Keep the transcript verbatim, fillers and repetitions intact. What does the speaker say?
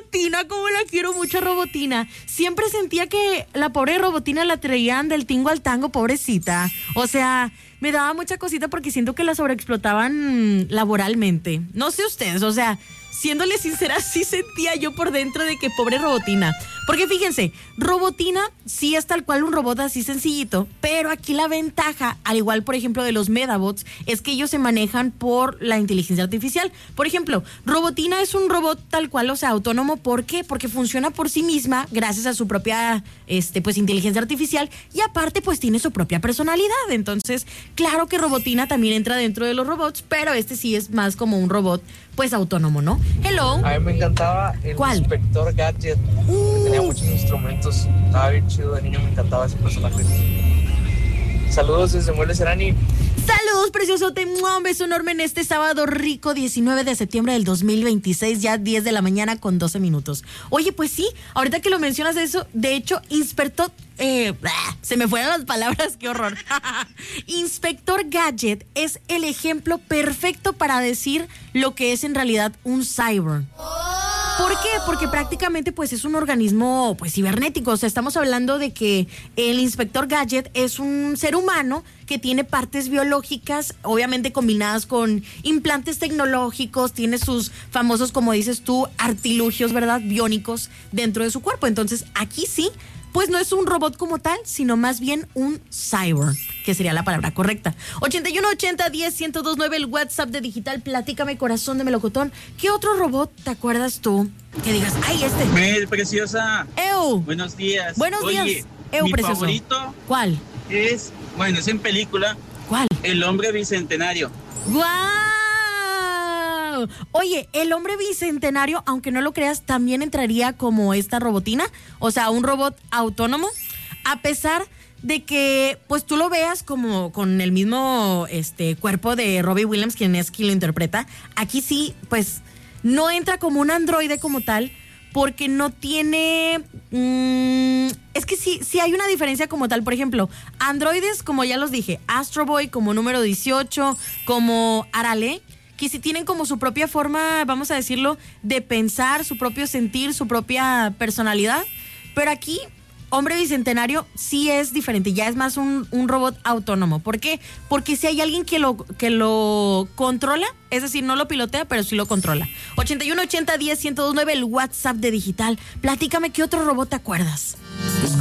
Robotina, como la quiero mucho, Robotina. Siempre sentía que la pobre Robotina la traían del tingo al tango, pobrecita. O sea, me daba mucha cosita porque siento que la sobreexplotaban laboralmente. No sé ustedes, o sea, siéndole sincera, sí sentía yo por dentro de que pobre Robotina. Porque fíjense, Robotina sí es tal cual un robot así sencillito, pero aquí la ventaja, al igual por ejemplo de los Medabots, es que ellos se manejan por la inteligencia artificial. Por ejemplo, Robotina es un robot tal cual, o sea, autónomo. ¿Por qué? Porque funciona por sí misma gracias a su propia este, pues, inteligencia artificial, y aparte pues tiene su propia personalidad. Entonces, claro que Robotina también entra dentro de los robots, pero este sí es más como un robot pues autónomo, ¿no? Hello. A mí me encantaba el ¿Cuál? Inspector Gadget. Uh. Tenía muchos instrumentos. Estaba bien chido. De niño me encantaba ese personaje. Saludos desde Muebles Serani. Saludos, preciosote. Un beso enorme en este sábado rico, diecinueve de septiembre del dos mil veintiséis, ya diez de la mañana con doce minutos. Oye, pues sí, ahorita que lo mencionas eso, de hecho, Inspector... Eh, se me fueron las palabras, qué horror. Inspector Gadget es el ejemplo perfecto para decir lo que es en realidad un cyborg. ¿Por qué? Porque prácticamente pues es un organismo pues cibernético. O sea, estamos hablando de que el Inspector Gadget es un ser humano que tiene partes biológicas, obviamente combinadas con implantes tecnológicos, tiene sus famosos, como dices tú, artilugios, ¿verdad? Biónicos dentro de su cuerpo. Entonces, aquí sí, pues no es un robot como tal, sino más bien un cyborg, que sería la palabra correcta. ochenta y uno ochenta diez ciento dos nueve, el WhatsApp de Digital. Platícame, corazón de melocotón. ¿Qué otro robot te acuerdas tú? Que digas, ay, este. Mel, preciosa. ¡Ew! Buenos días. Buenos Oye, días. ¡Ew, mi precioso! favorito ¿Cuál? es, bueno, es en película. ¿Cuál? El hombre bicentenario. ¡Guau! Oye, el hombre bicentenario, aunque no lo creas, también entraría como esta Robotina, o sea, un robot autónomo, a pesar de que pues tú lo veas como con el mismo este cuerpo de Robbie Williams, quien es quien lo interpreta. Aquí sí, pues no entra como un androide como tal, porque no tiene... Mmm, es que sí, sí hay una diferencia como tal. Por ejemplo, androides, como ya los dije, Astro Boy, como número dieciocho, como Arale, que sí tienen como su propia forma, vamos a decirlo, de pensar, su propio sentir, su propia personalidad. Pero aquí, hombre bicentenario sí es diferente, ya es más un, un robot autónomo. ¿Por qué? Porque si hay alguien que lo, que lo controla, es decir, no lo pilotea, pero sí lo controla. ochenta y uno ochenta diez ciento dos nueve, el WhatsApp de Digital. Platícame, ¿qué otro robot te acuerdas?